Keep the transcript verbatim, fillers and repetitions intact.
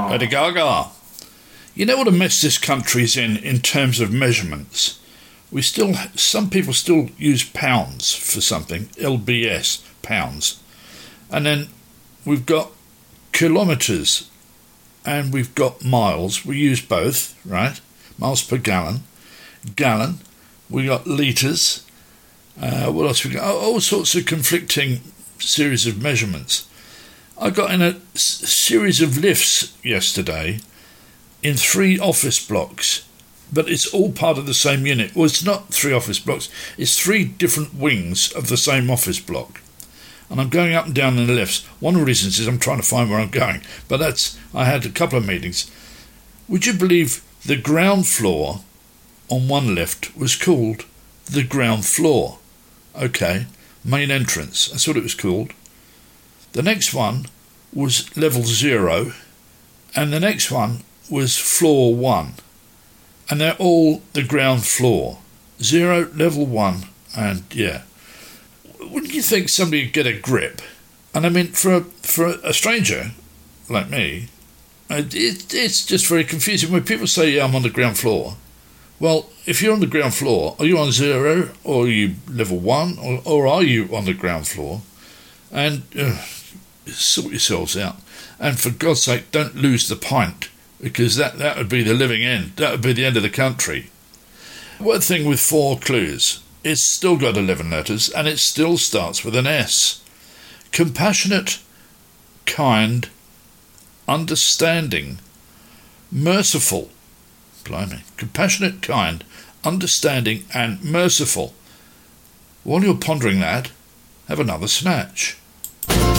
Lady Gaga. You know what a mess this country's in in terms of measurements? We still, some people still use pounds for something, L B S, pounds. And then we've got kilometres and we've got miles. We use both, right? Miles per gallon. Gallon. We got litres. Uh, what else we got? Oh, all sorts of conflicting series of measurements. I got in a s- series of lifts yesterday in three office blocks, but it's all part of the same unit. Well, it's not three office blocks, it's three different wings of the same office block. And I'm going up and down in the lifts. One of the reasons is I'm trying to find where I'm going, but that's, I had a couple of meetings. Would you believe the ground floor on one lift was called the ground floor? Okay, main entrance, that's what it was called. The next one was level zero, and the next one was floor one. And they're all the ground floor. Zero, level one, and yeah. Wouldn't you think somebody would get a grip? And I mean, for a, for a stranger like me, it, it's just very confusing. When people say, yeah, I'm on the ground floor, well, if you're on the ground floor, are you on zero, or are you level one, or, or are you on the ground floor? And uh, sort yourselves out. And for God's sake, don't lose the pint, because that, that would be the living end. That would be the end of the country. One thing with four clues, it's still got eleven letters, and it still starts with an S. Compassionate, kind, understanding, merciful. Blimey. Compassionate, kind, understanding, and merciful. While you're pondering that, have another snatch.